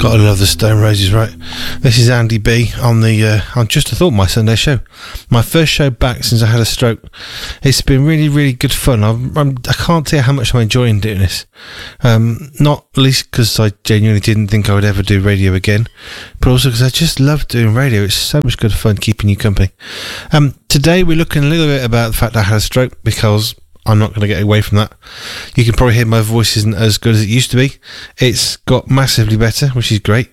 Gotta love the Stone Roses, right? This is Andy B on on Just a Thought, my Sunday show. My first show back since I had a stroke. It's been really, really good fun. I can't tell you how much I'm enjoying doing this. Not least because I genuinely didn't think I would ever do radio again, but also because I just love doing radio. It's so much good fun keeping you company. Today we're looking a little bit about the fact that I had a stroke, because I'm not going to get away from that. You can probably hear my voice isn't as good as it used to be. It's got massively better, which is great.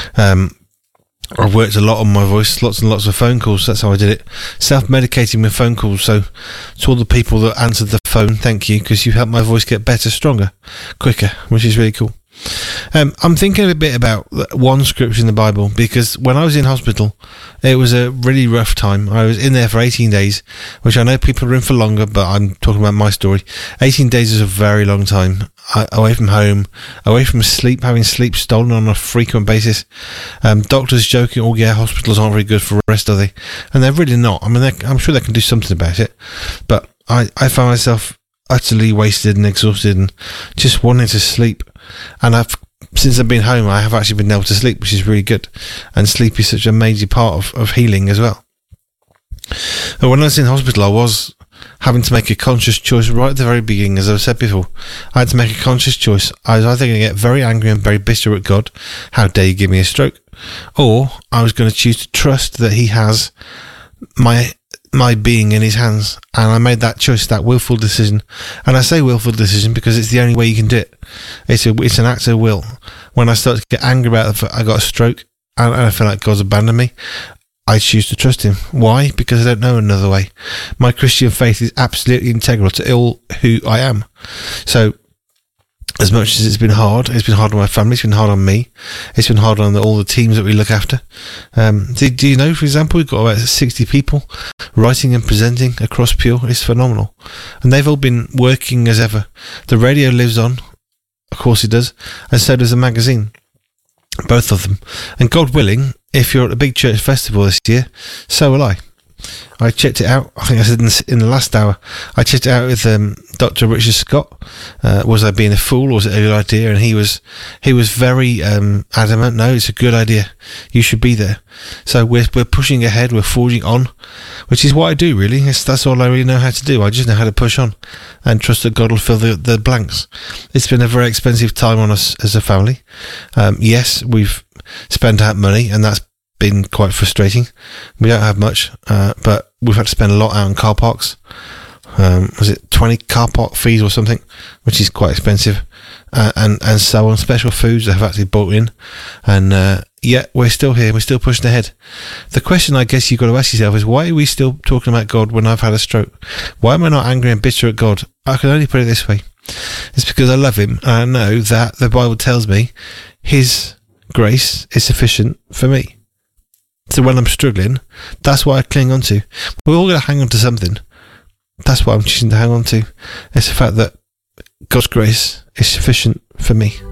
I've worked a lot on my voice, lots and lots of phone calls. That's how I did it. Self-medicating with phone calls. So to all the people that answered the phone, thank you, because you helped my voice get better, stronger, quicker, which is really cool. I'm thinking a bit about one scripture in the Bible, because when I was in hospital, it was a really rough time. I was in there for 18 days, which I know people are in for longer, but I'm talking about my story. 18 days is a very long time. Away from home, away from sleep, having sleep stolen on a frequent basis. Doctors joking, oh yeah, hospitals aren't very good for rest, are they? And they're really not. I mean, I'm sure they can do something about it, but I found myself utterly wasted and exhausted and just wanting to sleep. And since I've been home, I have actually been able to sleep, which is really good. And sleep is such a major part of healing as well. And when I was in hospital, I was having to make a conscious choice right at the very beginning. As I've said before, I had to make a conscious choice. I was either going to get very angry and very bitter at God, how dare you give me a stroke, or I was going to choose to trust that he has my being in his hands. And I made that choice, that willful decision. And I say willful decision because it's the only way you can do it. It's an act of will. When I start to get angry about the fact I got a stroke and I feel like God's abandoned me, I choose to trust him. Why? Because I don't know another way. My Christian faith is absolutely integral to all who I am. So as much as it's been hard on my family, it's been hard on me, it's been hard on all the teams that we look after. Do you know, for example, we've got about 60 people writing and presenting across Pure. It's phenomenal. And they've all been working as ever. The radio lives on, of course it does, and so does the magazine. Both of them. And God willing, if you're at a big church festival this year, so will I. I checked it out. I think I said in the last hour, I checked it out with Dr. Richard Scott. Was I being a fool, or was it a good idea? And he was very adamant. No, it's a good idea. You should be there. So we're pushing ahead. We're forging on, which is what I do really. That's all I really know how to do. I just know how to push on and trust that God will fill the blanks. It's been a very expensive time on us as a family. Yes, we've spent out money, and that's been quite frustrating. We don't have much, but we've had to spend a lot out on car parks. Was it 20 car park fees or something, which is quite expensive, and so on. Special foods that have actually bought in, and yet we're still here. We're still pushing ahead. The question I guess you've got to ask yourself is, why are we still talking about God when I've had a stroke? Why am I not angry and bitter at God? I can only put it this way: it's because I love him, and I know that the Bible tells me his grace is sufficient for me. So when I'm struggling, that's what I cling on to. We're all going to hang on to something. That's what I'm choosing to hang on to. It's the fact that God's grace is sufficient for me.